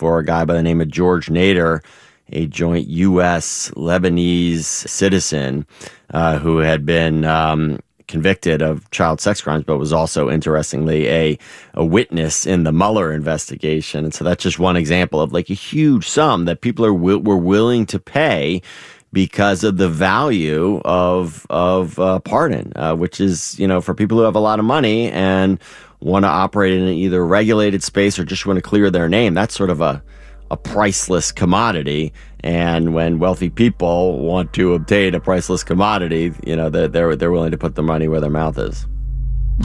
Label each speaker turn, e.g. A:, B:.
A: for a guy by the name of George Nader, a joint U.S.-Lebanese citizen who had been convicted of child sex crimes, but was also, interestingly, a witness in the Mueller investigation. And so that's just one example of like a huge sum that people were willing to pay because of the value of pardon, which is, for people who have a lot of money and want to operate in either a regulated space or just want to clear their name. That's sort of a priceless commodity. And when wealthy people want to obtain a priceless commodity, they're willing to put the money where their mouth is.